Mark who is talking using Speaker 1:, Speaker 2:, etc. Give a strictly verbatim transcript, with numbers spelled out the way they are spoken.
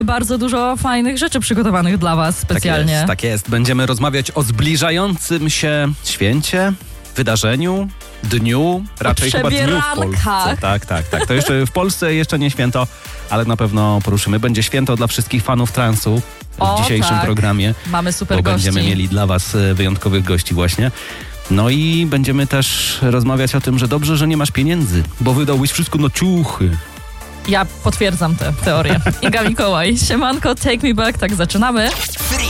Speaker 1: bardzo dużo fajnych rzeczy przygotowanych dla was specjalnie.
Speaker 2: Tak jest, tak jest. Będziemy rozmawiać o zbliżającym się święcie, wydarzeniu, dniu, raczej chyba dniu w Polsce. Tak, tak, tak. To jeszcze w Polsce jeszcze nie święto, ale na pewno poruszymy. Będzie święto dla wszystkich fanów transu w
Speaker 1: o,
Speaker 2: dzisiejszym
Speaker 1: tak.
Speaker 2: programie.
Speaker 1: Mamy super
Speaker 2: bo
Speaker 1: gości.
Speaker 2: Będziemy mieli dla was wyjątkowych gości właśnie. No i będziemy też rozmawiać o tym, że dobrze, że nie masz pieniędzy, bo wydałbyś wszystko na ciuchy.
Speaker 1: Ja potwierdzam tę teorię. Iga Mikołaj, siemanko, Take Me Back, tak zaczynamy.
Speaker 3: Free.